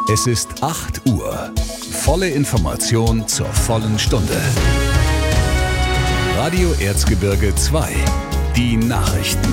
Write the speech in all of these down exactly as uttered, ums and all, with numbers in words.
Es ist acht Uhr. Volle Information zur vollen Stunde. Radio Erzgebirge zwei. Die Nachrichten.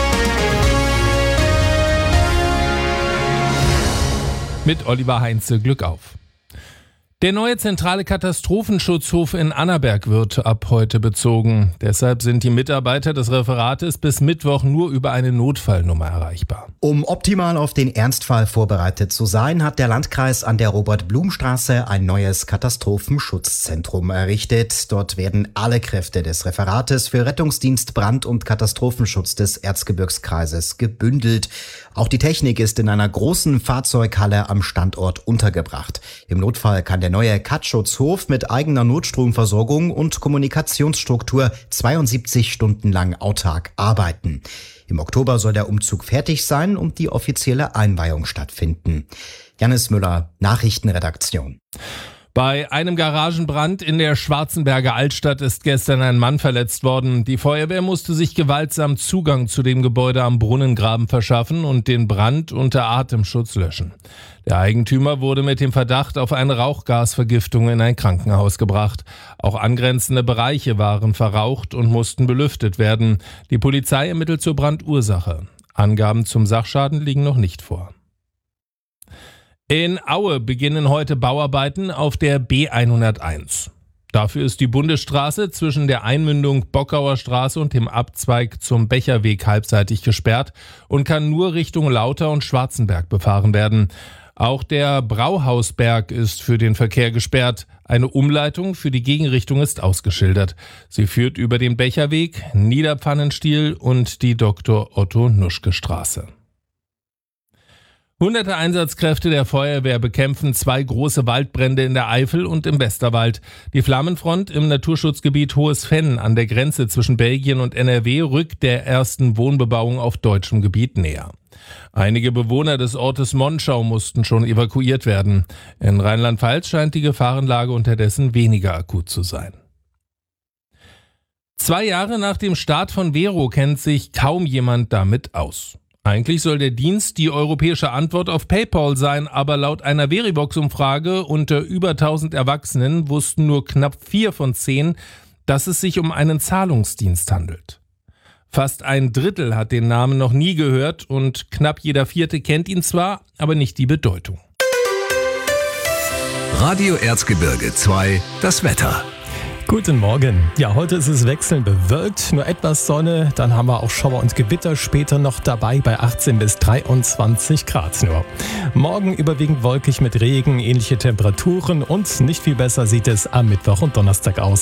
Mit Oliver Heinze, Glück auf. Der neue zentrale Katastrophenschutzhof in Annaberg wird ab heute bezogen. Deshalb sind die Mitarbeiter des Referates bis Mittwoch nur über eine Notfallnummer erreichbar. Um optimal auf den Ernstfall vorbereitet zu sein, hat der Landkreis an der Robert-Blum-Straße ein neues Katastrophenschutzzentrum errichtet. Dort werden alle Kräfte des Referates für Rettungsdienst, Brand- und Katastrophenschutz des Erzgebirgskreises gebündelt. Auch die Technik ist in einer großen Fahrzeughalle am Standort untergebracht. Im Notfall kann der neue Katschutzhof mit eigener Notstromversorgung und Kommunikationsstruktur zweiundsiebzig Stunden lang autark arbeiten. Im Oktober soll der Umzug fertig sein und die offizielle Einweihung stattfinden. Janis Müller, Nachrichtenredaktion. Bei einem Garagenbrand in der Schwarzenberger Altstadt ist gestern ein Mann verletzt worden. Die Feuerwehr musste sich gewaltsam Zugang zu dem Gebäude am Brunnengraben verschaffen und den Brand unter Atemschutz löschen. Der Eigentümer wurde mit dem Verdacht auf eine Rauchgasvergiftung in ein Krankenhaus gebracht. Auch angrenzende Bereiche waren verraucht und mussten belüftet werden. Die Polizei ermittelt zur Brandursache. Angaben zum Sachschaden liegen noch nicht vor. In Aue beginnen heute Bauarbeiten auf der B hunderteins. Dafür ist die Bundesstraße zwischen der Einmündung Bockauer Straße und dem Abzweig zum Becherweg halbseitig gesperrt und kann nur Richtung Lauter und Schwarzenberg befahren werden. Auch der Brauhausberg ist für den Verkehr gesperrt. Eine Umleitung für die Gegenrichtung ist ausgeschildert. Sie führt über den Becherweg, Niederpfannenstiel und die Doktor Otto Nuschke Straße. Hunderte Einsatzkräfte der Feuerwehr bekämpfen zwei große Waldbrände in der Eifel und im Westerwald. Die Flammenfront im Naturschutzgebiet Hohes Venn an der Grenze zwischen Belgien und N R W rückt der ersten Wohnbebauung auf deutschem Gebiet näher. Einige Bewohner des Ortes Monschau mussten schon evakuiert werden. In Rheinland-Pfalz scheint die Gefahrenlage unterdessen weniger akut zu sein. Zwei Jahre nach dem Start von Vero kennt sich kaum jemand damit aus. Eigentlich soll der Dienst die europäische Antwort auf PayPal sein, aber laut einer Verivox-Umfrage unter über tausend Erwachsenen wussten nur knapp vier von zehn, dass es sich um einen Zahlungsdienst handelt. Fast ein Drittel hat den Namen noch nie gehört und knapp jeder Vierte kennt ihn zwar, aber nicht die Bedeutung. Radio Erzgebirge zwei, das Wetter. Guten Morgen. Ja, heute ist es wechselnd bewölkt, nur etwas Sonne, dann haben wir auch Schauer und Gewitter später noch dabei bei achtzehn bis dreiundzwanzig Grad nur. Morgen überwiegend wolkig mit Regen, ähnliche Temperaturen und nicht viel besser sieht es am Mittwoch und Donnerstag aus.